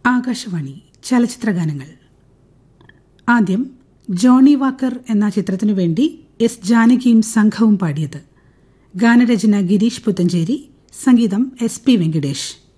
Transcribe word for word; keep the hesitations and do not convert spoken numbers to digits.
ആകാശവാണി ചലച്ചിത്രഗാനങ്ങൾ. ആദ്യം Johnnie Walker എന്ന ചിത്രത്തിനു വേണ്ടി എസ് ജാനകിയും സംഘവും പാടിയത്. ഗാനരചന ഗിരീഷ് പുത്തഞ്ചേരി, സംഗീതം എസ് പി വെങ്കിടേഷ്.